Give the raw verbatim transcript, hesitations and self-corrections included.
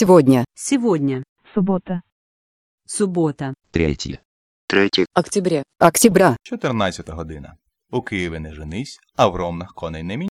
Сегодня. Сегодня. Субота. Суббота. Третє. Третє. Октября. Октября. чотирнадцята година. У Києві не женись, а в Ромнах коней не міняй.